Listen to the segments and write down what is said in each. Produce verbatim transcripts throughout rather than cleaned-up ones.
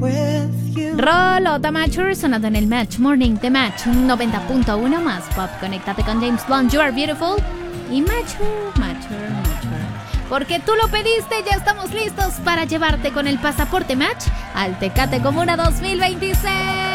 Rolota Mature sonando en el Match Morning de Match noventa punto uno más pop. Conéctate con James Blunt, You Are Beautiful. Y Mature, Mature, Mature. Porque tú lo pediste, ya estamos listos para llevarte con el pasaporte Match al Tecate Comuna dos mil veintiséis.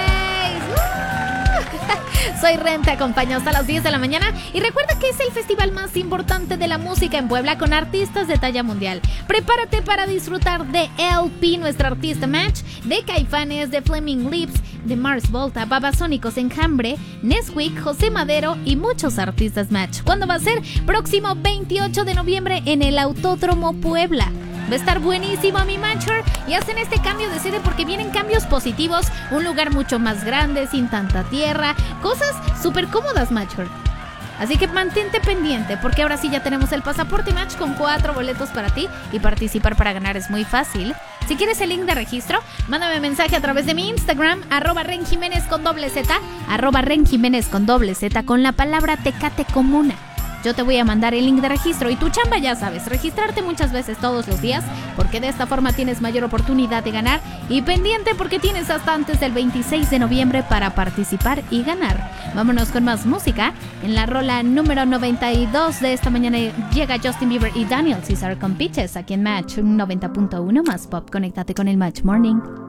Soy Ren, te acompaño hasta las diez de la mañana y recuerda que es el festival más importante de la música en Puebla con artistas de talla mundial. Prepárate para disfrutar de L P, nuestra artista Match, de Caifanes, de Flaming Lips, de Mars Volta, Babasónicos, Enjambre, Nesquik, José Madero y muchos artistas Match. ¿Cuándo va a ser? Próximo veintiocho de noviembre en el Autódromo Puebla. Va a estar buenísimo mi Matcher y hacen este cambio de sede porque vienen cambios positivos, un lugar mucho más grande, sin tanta tierra, cosas súper cómodas Matcher. Así que mantente pendiente porque ahora sí ya tenemos el pasaporte Match con cuatro boletos para ti y participar para ganar es muy fácil. Si quieres el link de registro, mándame mensaje a través de mi Instagram, arroba Ren Jiménez con doble Z, arroba Ren Jiménez con doble Z con la palabra Tecate Comuna. Yo te voy a mandar el link de registro y tu chamba ya sabes, registrarte muchas veces todos los días porque de esta forma tienes mayor oportunidad de ganar y pendiente porque tienes hasta antes del veintiséis de noviembre para participar y ganar. Vámonos con más música. En la rola número noventa y dos de esta mañana llega Justin Bieber y Daniel Caesar con Peaches aquí en Match noventa punto uno más pop. Conéctate con el Match Morning.